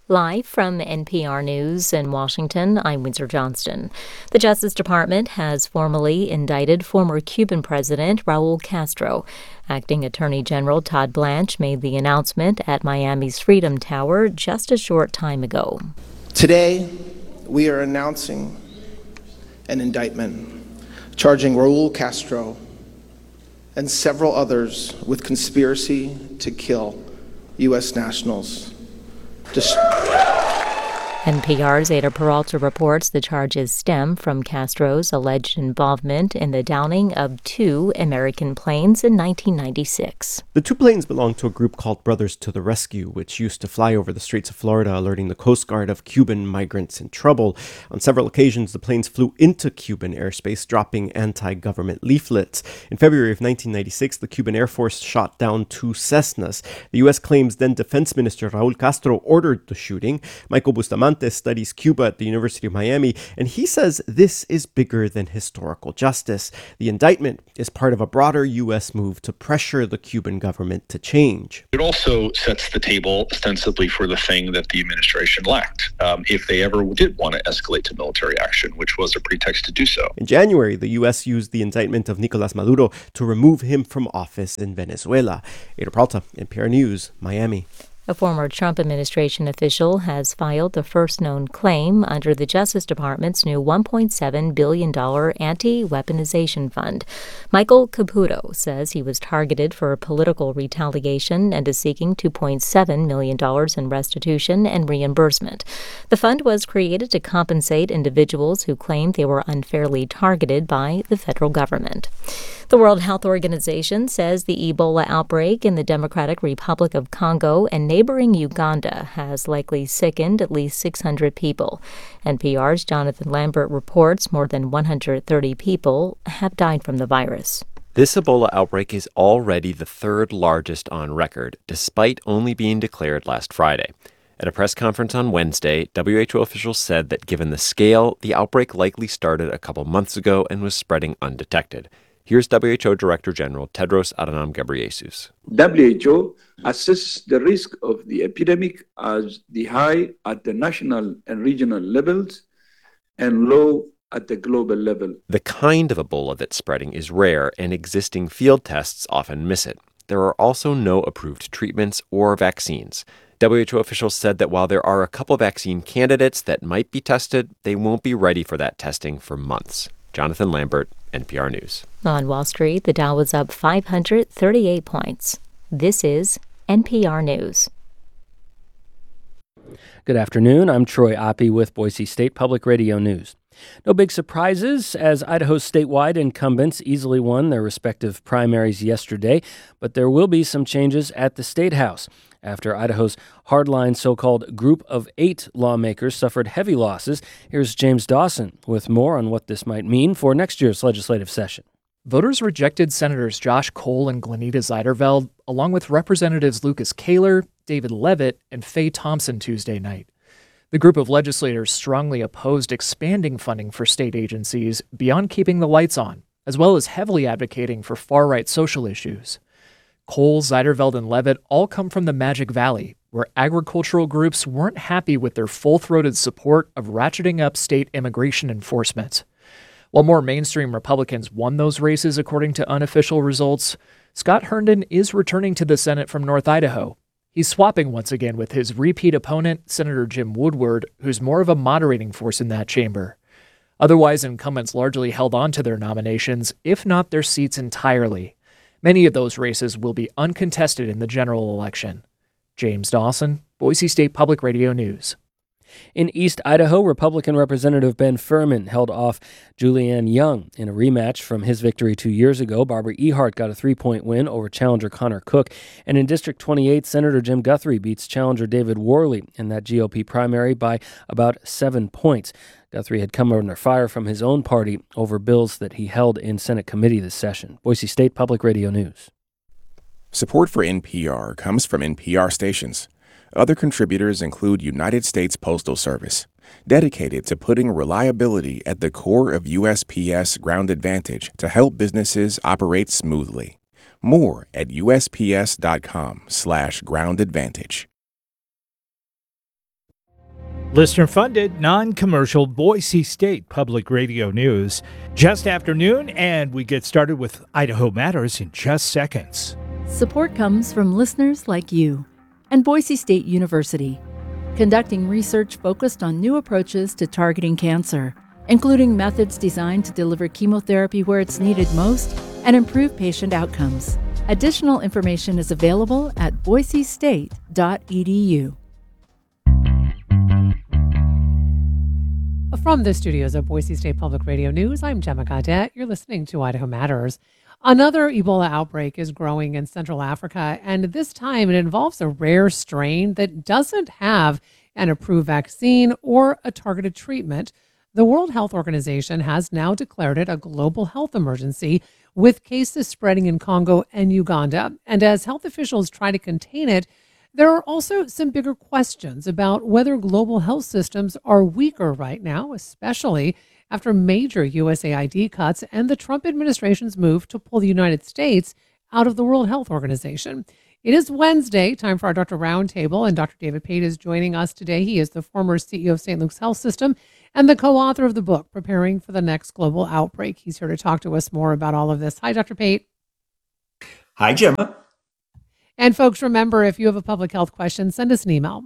Live from NPR News in Washington, I'm Windsor Johnston. The Justice Department has formally indicted former Cuban President Raul Castro. Acting Attorney General Todd Blanche made the announcement at Miami's Freedom Tower just a short time ago. Today, we are announcing an indictment charging Raul Castro and several others with conspiracy to kill U.S. nationals. NPR's Ada Peralta reports the charges stem from Castro's alleged involvement in the downing of 2 American planes in 1996. The 2 planes belonged to a group called Brothers to the Rescue, which used to fly over the streets of Florida, alerting the Coast Guard of Cuban migrants in trouble. On several occasions, the planes flew into Cuban airspace, dropping anti-government leaflets. In February of 1996, the Cuban Air Force shot down 2 Cessnas. The U.S. claims then Defense Minister Raul Castro ordered the shooting. Michael Bustamante studies Cuba at the University of Miami, and he says this is bigger than historical justice. The indictment is part of a broader U.S. move to pressure the Cuban government to change. It also sets the table ostensibly for the thing that the administration lacked, if they ever did want to escalate to military action, which was a pretext to do so. In January, the U.S. used the indictment of Nicolas Maduro to remove him from office in Venezuela. Ada Peralta, NPR News, Miami. A former Trump administration official has filed the first known claim under the Justice Department's new $1.7 billion anti-weaponization fund. Michael Caputo says he was targeted for political retaliation and is seeking $2.7 million in restitution and reimbursement. The fund was created to compensate individuals who claimed they were unfairly targeted by the federal government. The World Health Organization says the Ebola outbreak in the Democratic Republic of Congo and neighboring Uganda has likely sickened at least 600 people. NPR's Jonathan Lambert reports more than 130 people have died from the virus. This Ebola outbreak is already the 3rd largest on record, despite only being declared last Friday. At a press conference on Wednesday, WHO officials said that given the scale, the outbreak likely started a couple months ago and was spreading undetected. Here's WHO Director General Tedros Adhanom Ghebreyesus. WHO assesses the risk of the epidemic as the high at the national and regional levels and low at the global level. The kind of Ebola that's spreading is rare, and existing field tests often miss it. There are also no approved treatments or vaccines. WHO officials said that while there are a couple vaccine candidates that might be tested, they won't be ready for that testing for months. Jonathan Lambert, NPR News. On Wall Street, the Dow was up 538 points. This is NPR News. Good afternoon. I'm Troy Oppie with Boise State Public Radio News. No big surprises as Idaho's statewide incumbents easily won their respective primaries yesterday, but there will be some changes at the State House after Idaho's hardline so-called Group of 8 lawmakers suffered heavy losses. Here's James Dawson with more on what this might mean for next year's legislative session. Voters rejected Senators Josh Cole and Glenita Zeiderveld, along with Representatives Lucas Kaler, David Levitt, and Faye Thompson Tuesday night. The group of legislators strongly opposed expanding funding for state agencies beyond keeping the lights on, as well as heavily advocating for far-right social issues. Cole, Zeiderveld, and Levitt all come from the Magic Valley, where agricultural groups weren't happy with their full-throated support of ratcheting up state immigration enforcement. While more mainstream Republicans won those races according to unofficial results, Scott Herndon is returning to the Senate from North Idaho. He's swapping once again with his repeat opponent, Senator Jim Woodward, who's more of a moderating force in that chamber. Otherwise, incumbents largely held on to their nominations, if not their seats entirely. Many of those races will be uncontested in the general election. James Dawson, Boise State Public Radio News. In East Idaho, Republican Representative Ben Furman held off Julianne Young in a rematch from his victory 2 years ago. Barbara Ehart got a 3-point win over challenger Connor Cook. And in District 28, Senator Jim Guthrie beats challenger David Worley in that GOP primary by about 7 points. Guthrie had come under fire from his own party over bills that he held in Senate committee this session. Boise State Public Radio News. Support for NPR comes from NPR stations. Other contributors include United States Postal Service, dedicated to putting reliability at the core of USPS Ground Advantage to help businesses operate smoothly. More at USPS.com/groundadvantage. Listener-funded, non-commercial Boise State Public Radio News. Just afternoon, and we get started with Idaho Matters in just seconds. Support comes from listeners like you and Boise State University, conducting research focused on new approaches to targeting cancer, including methods designed to deliver chemotherapy where it's needed most and improve patient outcomes. Additional information is available at boisestate.edu. From the studios of Boise State Public Radio News, I'm Gemma Gaudet. You're listening to Idaho Matters. Another Ebola outbreak is growing in Central Africa, and this time it involves a rare strain that doesn't have an approved vaccine or a targeted treatment. The World Health Organization has now declared it a global health emergency, with cases spreading in Congo and Uganda. And as health officials try to contain it, there are also some bigger questions about whether global health systems are weaker right now, especially after major USAID cuts and the Trump administration's move to pull the United States out of the World Health Organization. It is Wednesday, time for our Dr. Roundtable, and Dr. David Pate is joining us today. He is the former CEO of St. Luke's Health System and the co-author of the book, Preparing for the Next Global Outbreak. He's here to talk to us more about all of this. Hi, Dr. Pate. Hi, Gemma. And folks, remember, if you have a public health question, send us an email,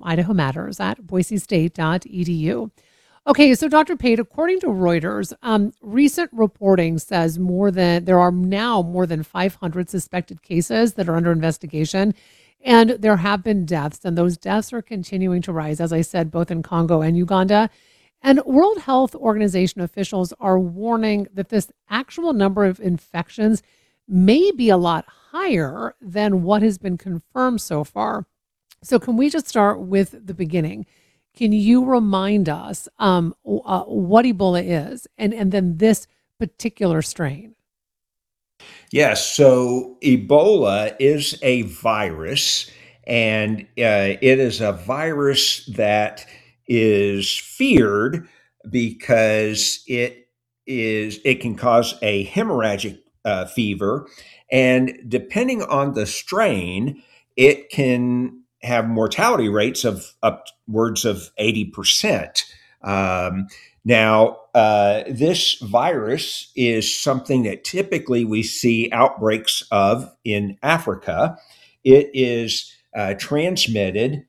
idahomatters@boisestate.edu. Okay, so Dr. Pate, according to Reuters, recent reporting says there are now more than 500 suspected cases that are under investigation, and there have been deaths, and those deaths are continuing to rise, as I said, both in Congo and Uganda. And World Health Organization officials are warning that this actual number of infections may be a lot higher than what has been confirmed so far. So can we just start with the beginning? Can you remind us what Ebola is and then this particular strain? Yes, so Ebola is a virus, and it is a virus that is feared because it can cause a hemorrhagic fever, and depending on the strain, it can have mortality rates of upwards of 80%. This virus is something that typically we see outbreaks of in Africa. It is transmitted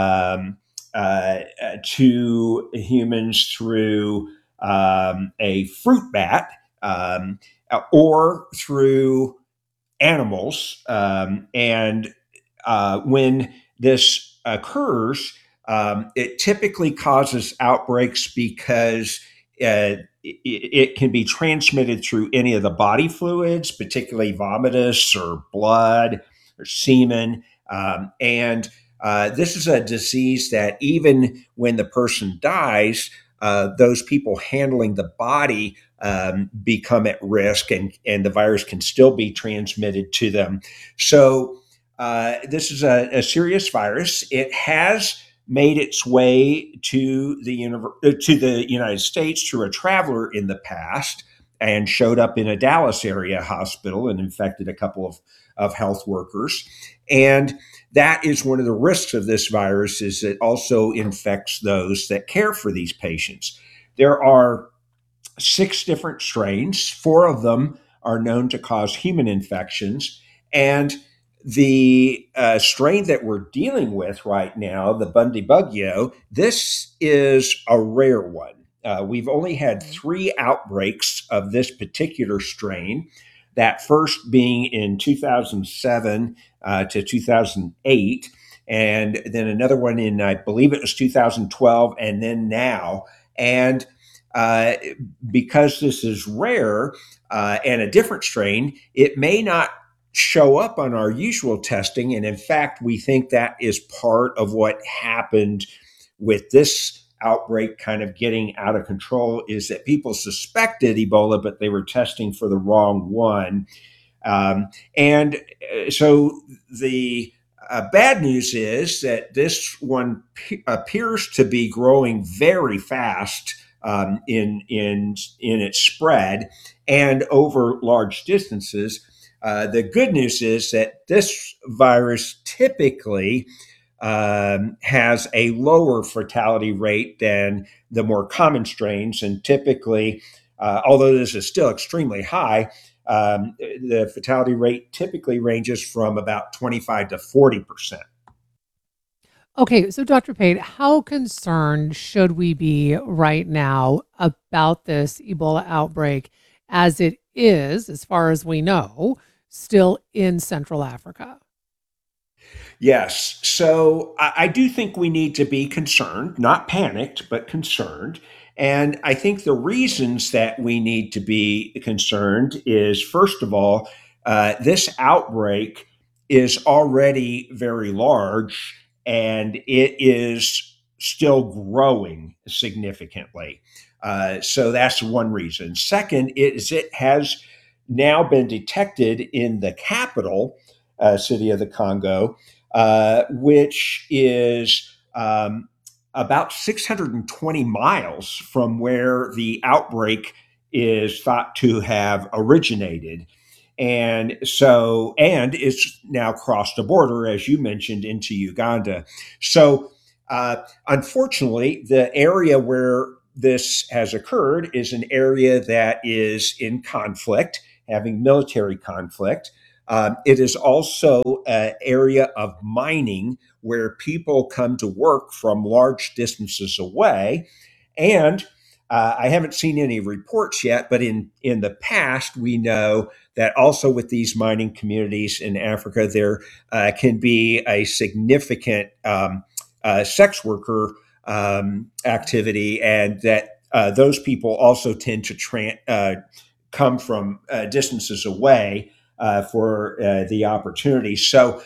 to humans through a fruit bat or through animals. When this occurs, it typically causes outbreaks because it can be transmitted through any of the body fluids, particularly vomitus or blood or semen. This is a disease that even when the person dies, those people handling the body become at risk, and the virus can still be transmitted to them. So this is a serious virus. It has made its way to the United States through a traveler in the past and showed up in a Dallas area hospital and infected a couple of health workers. And that is one of the risks of this virus, is it also infects those that care for these patients. There are 6 different strains. 4 of them are known to cause human infections. And the strain that we're dealing with right now, the Bundibugyo, this is a rare one. We've only had 3 outbreaks of this particular strain, that first being in 2007 to 2008, and then another one in, I believe it was 2012, and then now. And because this is rare and a different strain, it may not show up on our usual testing. And in fact, we think that is part of what happened with this outbreak kind of getting out of control, is that people suspected Ebola, but they were testing for the wrong one. So the bad news is that this one appears to be growing very fast in its spread and over large distances. The good news is that this virus typically has a lower fatality rate than the more common strains. And typically, although this is still extremely high, the fatality rate typically ranges from about 25 to 40%. Okay, so Dr. Pate, how concerned should we be right now about this Ebola outbreak as it is, as far as we know, still in Central Africa? Yes. So I do think we need to be concerned, not panicked, but concerned. And I think the reasons that we need to be concerned is, first of all, this outbreak is already very large and it is still growing significantly. So that's one reason. Second is it has now been detected in the capital city of the Congo, which is about 620 miles from where the outbreak is thought to have originated. And it's now crossed the border, as you mentioned, into Uganda. So, unfortunately, the area where this has occurred is an area that is in conflict, having military conflict. It is also an area of mining where people come to work from large distances away. And I haven't seen any reports yet, but in the past, we know that also with these mining communities in Africa, there can be a significant sex worker activity, and that those people also tend to come from distances away for the opportunity. So,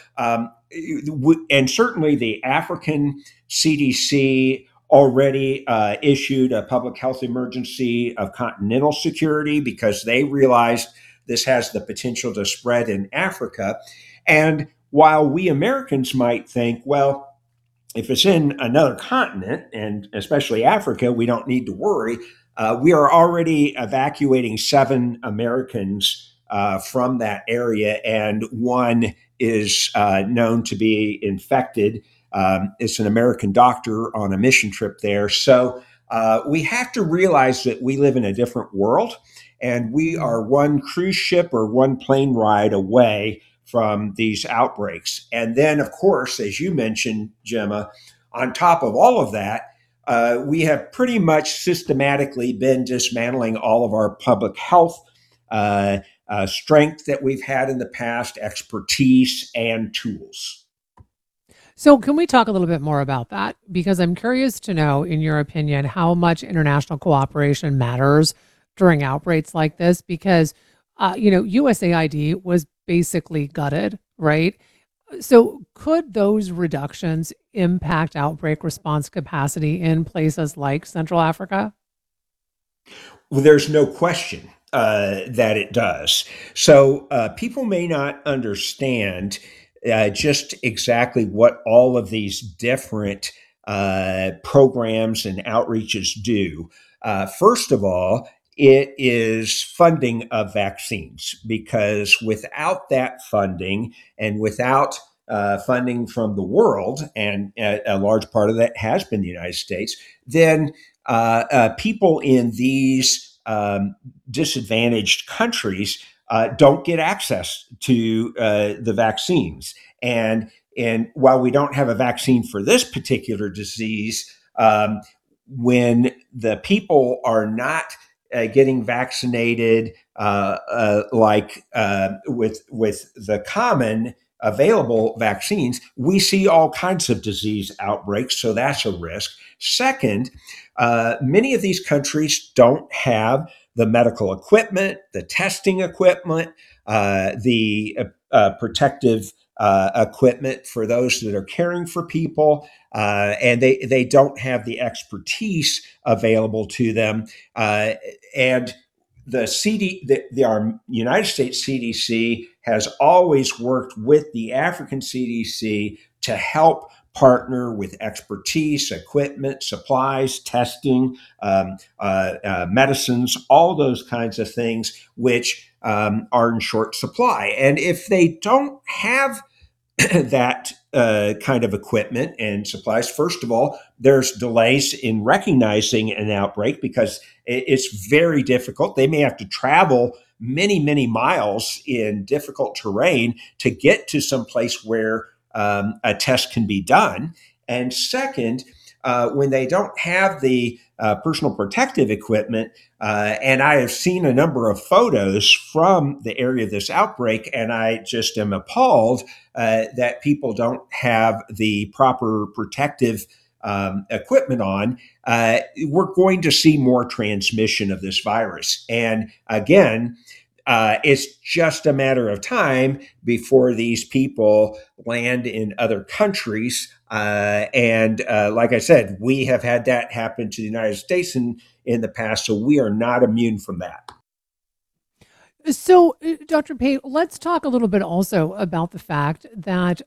and certainly the African CDC already issued a public health emergency of continental security because they realized this has the potential to spread in Africa. And while we Americans might think, well, if it's in another continent, and especially Africa, we don't need to worry. We are already evacuating 7 Americans from that area, and one is known to be infected. It's an American doctor on a mission trip there. So we have to realize that we live in a different world, and we are one cruise ship or one plane ride away from these outbreaks. And then, of course, as you mentioned, Gemma, on top of all of that, we have pretty much systematically been dismantling all of our public health strength that we've had in the past, expertise, and tools. So, can we talk a little bit more about that? Because I'm curious to know, in your opinion, how much international cooperation matters during outbreaks like this. Because, USAID was basically gutted, right? So, could those reductions impact outbreak response capacity in places like Central Africa? Well, there's no question that it does. So, people may not understand just exactly what all of these different programs and outreaches do. First of all, it is funding of vaccines, because without that funding and without funding from the world, and a large part of that has been the United States, then people in these disadvantaged countries don't get access to the vaccines. And while we don't have a vaccine for this particular disease, when the people are not getting vaccinated, with the common available vaccines, we see all kinds of disease outbreaks. So that's a risk. Second, many of these countries don't have the medical equipment, the testing equipment, the protective equipment for those that are caring for people, and they don't have the expertise available to them. And our United States CDC has always worked with the African CDC to help partner with expertise, equipment, supplies, testing, medicines, all those kinds of things, which are in short supply. And if they don't have that kind of equipment and supplies. First of all, there's delays in recognizing an outbreak because it's very difficult. They may have to travel many, many miles in difficult terrain to get to some place where a test can be done. And second, when they don't have the personal protective equipment, and I have seen a number of photos from the area of this outbreak, and I just am appalled that people don't have the proper protective equipment on, we're going to see more transmission of this virus. And again, it's just a matter of time before these people land in other countries. And like I said, we have had that happen to the United States in the past, so we are not immune from that. So, Dr. Pate, let's talk a little bit also about the fact that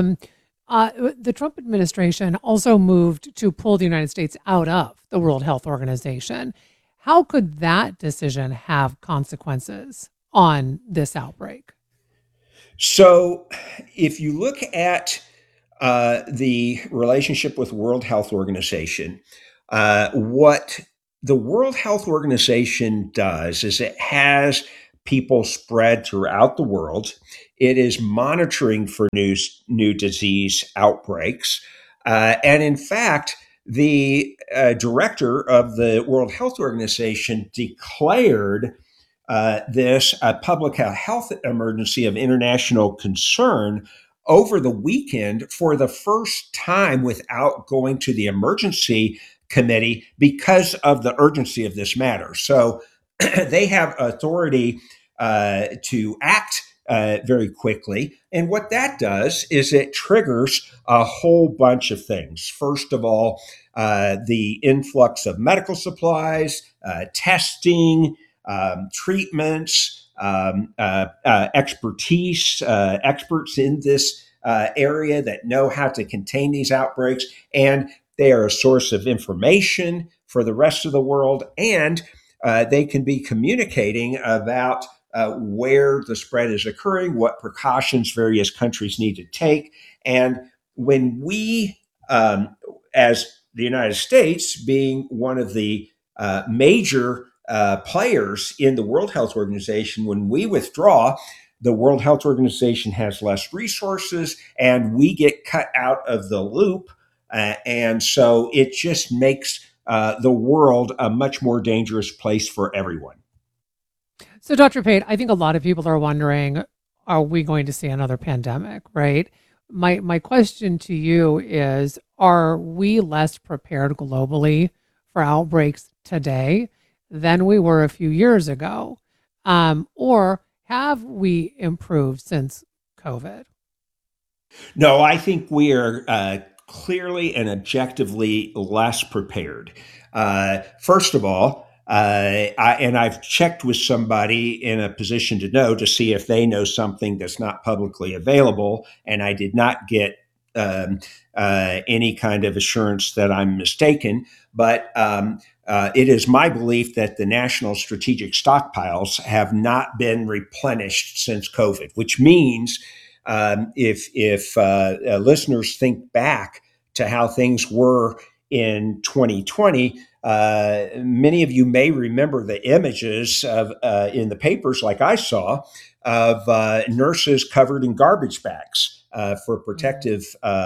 the Trump administration also moved to pull the United States out of the World Health Organization. How could that decision have consequences on this outbreak? So, if you look at the relationship with the World Health Organization, what the World Health Organization does is it has people spread throughout the world. It is monitoring for new disease outbreaks. And in fact, the director of the World Health Organization declared this a public health emergency of international concern over the weekend for the first time without going to the emergency committee because of the urgency of this matter. So they have authority to act very quickly. And what that does is it triggers a whole bunch of things. First of all, the influx of medical supplies, testing, treatments, expertise, experts in this area that know how to contain these outbreaks. And they are a source of information for the rest of the world. And they can be communicating about where the spread is occurring, what precautions various countries need to take. And when we, as the United States, being one of the major players in the World Health Organization, when we withdraw, the World Health Organization has less resources and we get cut out of the loop. And so it just makes the world a much more dangerous place for everyone. So, Dr. Pate, I think a lot of people are wondering, are we going to see another pandemic, right? My question to you is, are we less prepared globally for outbreaks today than we were a few years ago? Or have we improved since COVID? No, I think we are clearly and objectively less prepared. First of all, I've checked with somebody in a position to know to see if they know something that's not publicly available, and I did not get any kind of assurance that I'm mistaken. But it is my belief that the national strategic stockpiles have not been replenished since COVID, which means if listeners think back to how things were in 2020, many of you may remember the images of in the papers, like I saw, of nurses covered in garbage bags for protective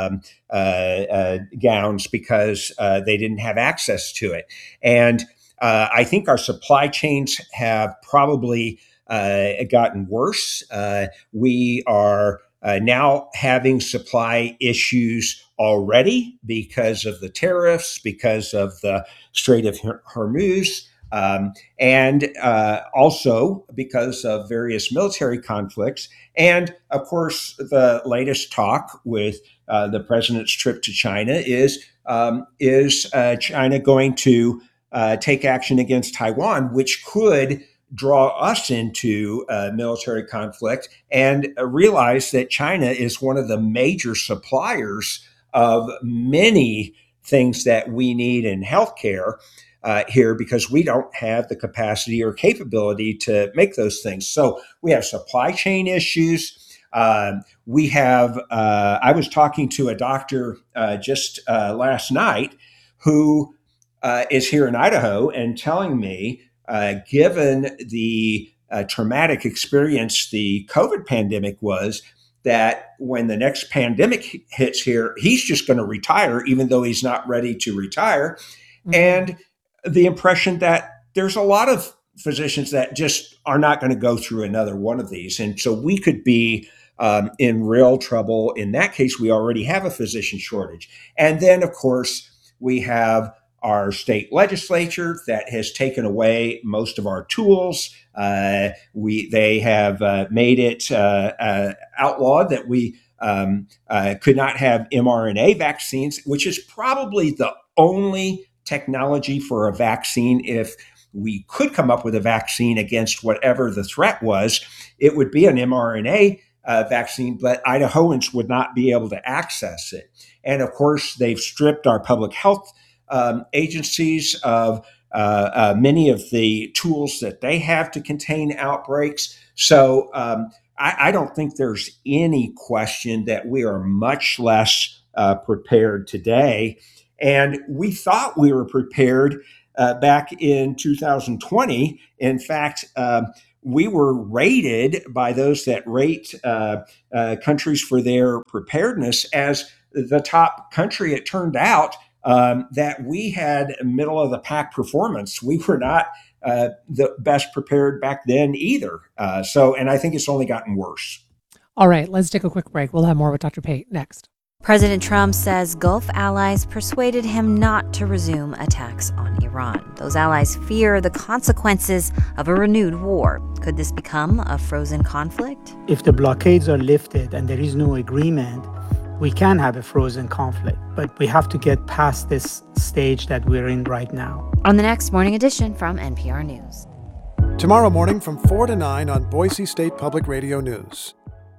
gowns because they didn't have access to it. And I think our supply chains have probably gotten worse. We are now having supply issues already because of the tariffs, because of the Strait of Hormuz, and also because of various military conflicts. And of course, the latest talk with the president's trip to China is China going to take action against Taiwan, which could draw us into military conflict, and realize that China is one of the major suppliers of many things that we need in healthcare here, because we don't have the capacity or capability to make those things. So we have supply chain issues. We have, I was talking to a doctor just last night who is here in Idaho and telling me, given the traumatic experience the COVID pandemic was, that when the next pandemic hits here, he's just going to retire, even though he's not ready to retire. Mm-hmm. And the impression that there's a lot of physicians that just are not going to go through another one of these. And so we could be in real trouble. In that case, we already have a physician shortage. And then, of course, we have our state legislature that has taken away most of our tools. They have made it outlawed that we could not have mRNA vaccines, which is probably the only technology for a vaccine. If we could come up with a vaccine against whatever the threat was, it would be an mRNA vaccine, but Idahoans would not be able to access it. And of course, they've stripped our public health agencies of many of the tools that they have to contain outbreaks. So I don't think there's any question that we are much less prepared today. And we thought we were prepared back in 2020. In fact, we were rated by those that rate countries for their preparedness as the top country. It turned out that we had middle of the pack performance. We were not the best prepared back then either. And I think it's only gotten worse. All right, let's take a quick break. We'll have more with Dr. Pate next. President Trump says Gulf allies persuaded him not to resume attacks on Iran. Those allies fear the consequences of a renewed war. Could this become a frozen conflict? If the blockades are lifted and there is no agreement, we can have a frozen conflict, but we have to get past this stage that we're in right now. On the next Morning Edition from NPR News. Tomorrow morning from 4 to 9 on Boise State Public Radio News.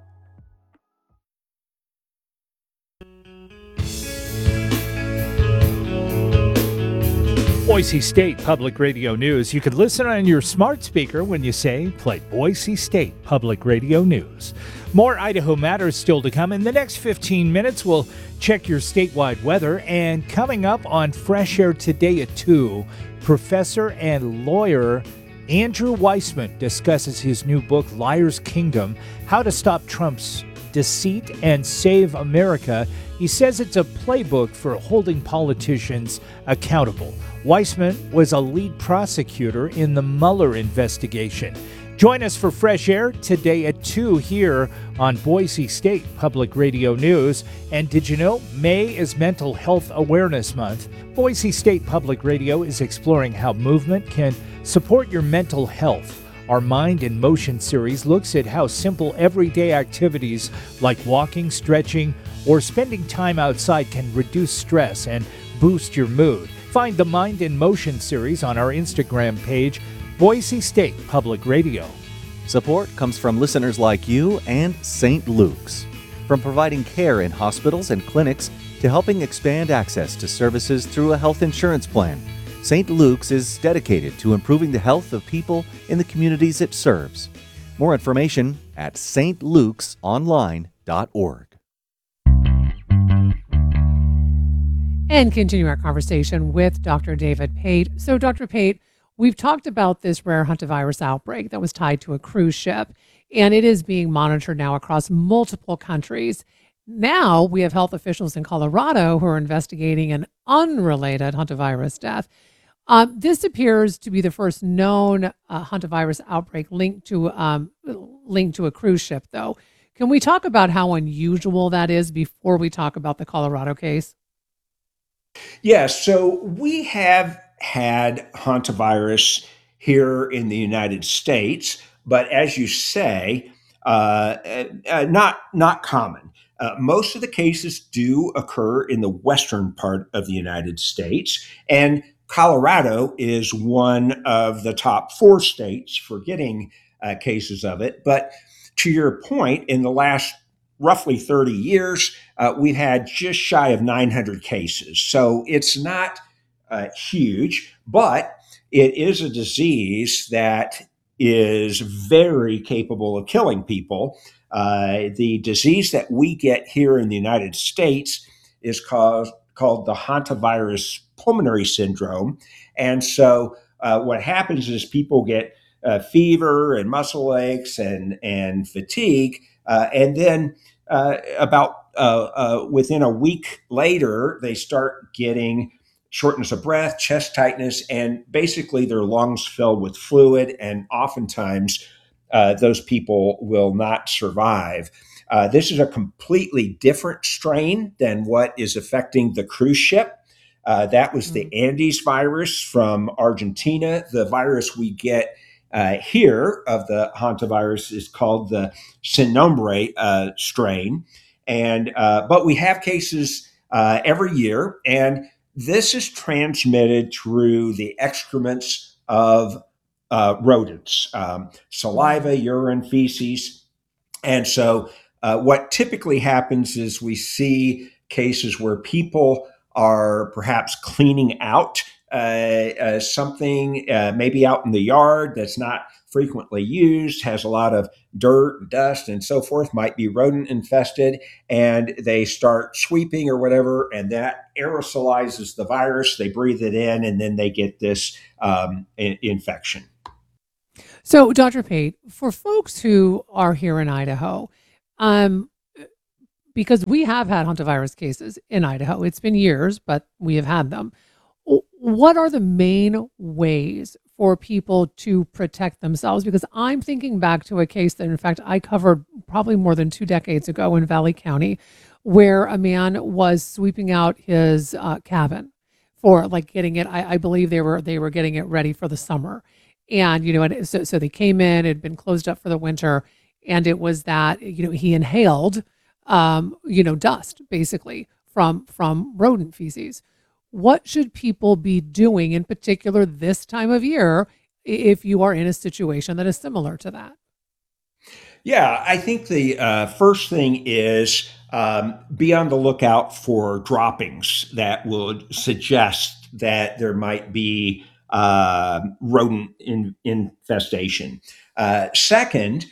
Boise State Public Radio News. You can listen on your smart speaker when you say, play Boise State Public Radio News. More Idaho Matters still to come. In the next 15 minutes, we'll check your statewide weather. And coming up on Fresh Air today at 2, professor and lawyer Andrew Weissman discusses his new book, Liar's Kingdom, How to Stop Trump's Deceit and Save America. He says it's a playbook for holding politicians accountable. Weissman was a lead prosecutor in the Mueller investigation. Join us for Fresh Air today at 2 here on Boise State Public Radio News. And did you know May is Mental Health Awareness Month? Boise State Public Radio is exploring how movement can support your mental health. Our Mind in Motion series looks at how simple everyday activities like walking, stretching, or spending time outside can reduce stress and boost your mood. Find the Mind in Motion series on our Instagram page, Boise State Public Radio. Support comes from listeners like you and St. Luke's. From providing care in hospitals and clinics to helping expand access to services through a health insurance plan, St. Luke's is dedicated to improving the health of people in the communities it serves. More information at stlukesonline.org. And continue our conversation with Dr. David Pate. So, Dr. Pate, we've talked about this rare hantavirus outbreak that was tied to a cruise ship, and it is being monitored now across multiple countries. Now we have health officials in Colorado who are investigating an unrelated hantavirus death. This appears to be the first known hantavirus outbreak linked to a cruise ship, though. Can we talk about how unusual that is before we talk about the Colorado case? Yes, so we have had hantavirus here in the United States, but as you say, not common. Most of the cases do occur in the western part of the United States, and Colorado is one of the top 4 states for getting cases of it. But to your point, in the last roughly 30 years, we've had just shy of 900 cases. So it's not huge, but it is a disease that is very capable of killing people. The disease that we get here in the United States is called the hantavirus pulmonary syndrome. And so what happens is people get fever and muscle aches and fatigue. And then within a week later, they start getting shortness of breath, chest tightness, and basically their lungs fill with fluid. And oftentimes those people will not survive. This is a completely different strain than what is affecting the cruise ship. That was the Andes virus from Argentina. The virus we get here of the hantavirus is called the Sinombre strain. But we have cases every year, and this is transmitted through the excrements of rodents, saliva, urine, feces. And so what typically happens is we see cases where people are perhaps cleaning out something, maybe out in the yard that's not frequently used, has a lot of dirt and dust and so forth, might be rodent infested, and they start sweeping or whatever, and that aerosolizes the virus. They breathe it in, and then they get this infection. So, Dr. Pate, for folks who are here in Idaho, because we have had hantavirus cases in Idaho, it's been years, but we have had them. What are the main ways for people to protect themselves? Because I'm thinking back to a case that, in fact, I covered probably more than 2 decades ago in Valley County, where a man was sweeping out his cabin for getting it. I believe they were getting it ready for the summer, and so they came in. It had been closed up for the winter, and it was that he inhaled dust basically from rodent feces. What should people be doing, in particular this time of year, if you are in a situation that is similar to that? Yeah, I think the first thing is be on the lookout for droppings that would suggest that there might be rodent infestation. Second,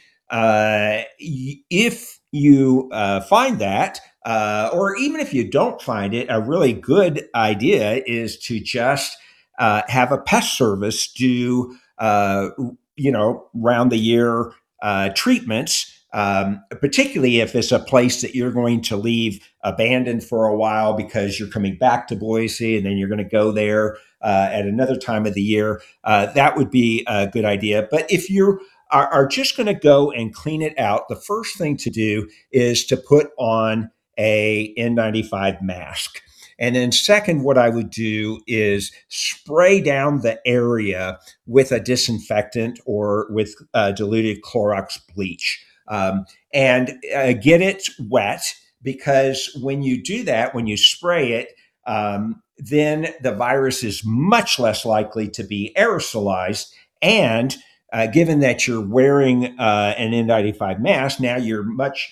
if you find that, or even if you don't find it, a really good idea is to just have a pest service do, round the year treatments, particularly if it's a place that you're going to leave abandoned for a while because you're coming back to Boise and then you're going to go there at another time of the year. That would be a good idea. But if you are just going to go and clean it out, the first thing to do is to put on a N95 mask. And then second, what I would do is spray down the area with a disinfectant or with diluted Clorox bleach, and get it wet, because when you do that, when you spray it, then the virus is much less likely to be aerosolized. And given that you're wearing an N95 mask, now you're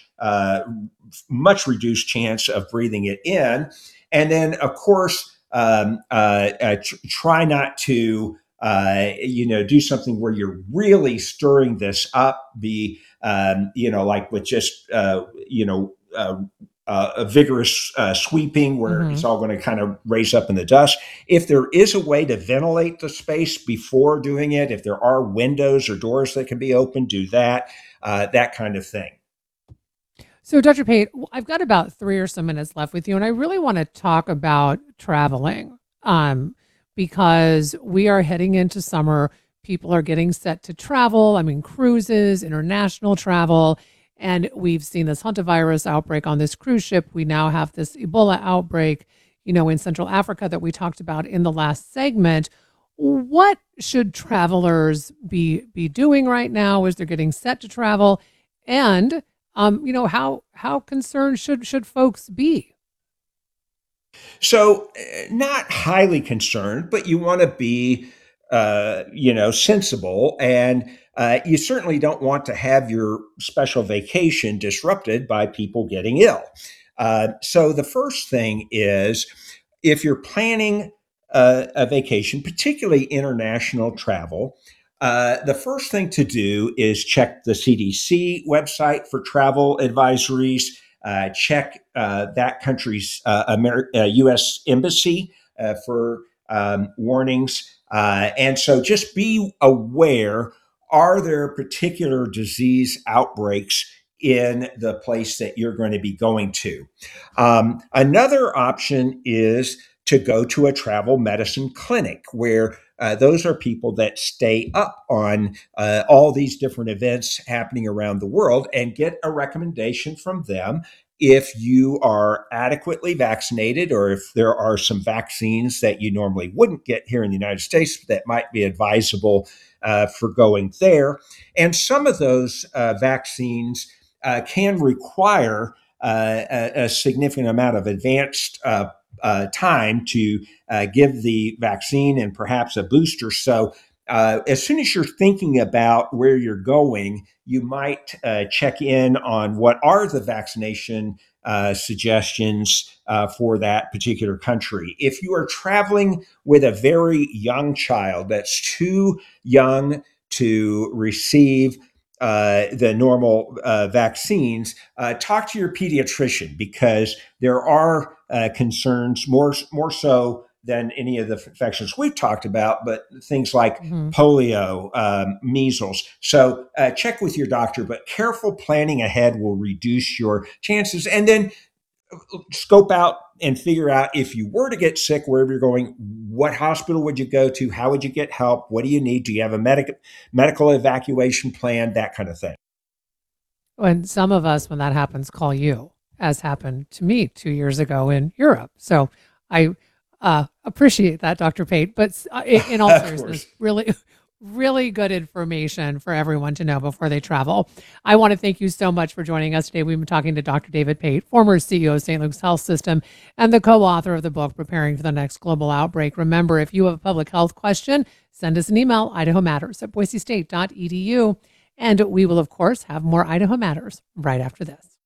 much reduced chance of breathing it in. And then, of course, try not to, do something where you're really stirring this up. Like with just, a vigorous sweeping where it's all going to kind of raise up in the dust. If there is a way to ventilate the space before doing it, if there are windows or doors that can be opened, do that, that kind of thing. So, Dr. Pate, I've got about 3 or so minutes left with you, and I really want to talk about traveling because we are heading into summer. People are getting set to travel. I mean, cruises, international travel, and we've seen this hantavirus outbreak on this cruise ship. We now have this Ebola outbreak, in Central Africa that we talked about in the last segment. What should travelers be doing right now as they're getting set to travel? And how concerned should folks be? So, not highly concerned, but you want to be, sensible, and you certainly don't want to have your special vacation disrupted by people getting ill. So, the first thing is, if you're planning a vacation, particularly international travel, The first thing to do is check the CDC website for travel advisories, check that country's U.S. embassy for warnings. And so just be aware, are there particular disease outbreaks in the place that you're going to be going to? Another option is to go to a travel medicine clinic where those are people that stay up on all these different events happening around the world and get a recommendation from them if you are adequately vaccinated or if there are some vaccines that you normally wouldn't get here in the United States that might be advisable for going there. And some of those vaccines can require a significant amount of advanced time to give the vaccine and perhaps a booster. So as soon as you're thinking about where you're going, you might check in on what are the vaccination suggestions for that particular country. If you are traveling with a very young child that's too young to receive the normal vaccines, talk to your pediatrician because there are concerns more so than any of the infections we've talked about, but things like polio, measles. So check with your doctor, but careful planning ahead will reduce your chances. And then scope out and figure out if you were to get sick wherever you're going, what hospital would you go to? How would you get help? What do you need? Do you have a medical evacuation plan? That kind of thing. And some of us, when that happens, call you, as happened to me 2 years ago in Europe. So I appreciate that, Dr. Pate. But in all seriousness, really good information for everyone to know before they travel. I want to thank you so much for joining us today. We've been talking to Dr. David Pate, former CEO of St. Luke's Health System and the co-author of the book, Preparing for the Next Global Outbreak. Remember, if you have a public health question, send us an email, idahomatters@boisestate.edu. And we will, of course, have more Idaho Matters right after this.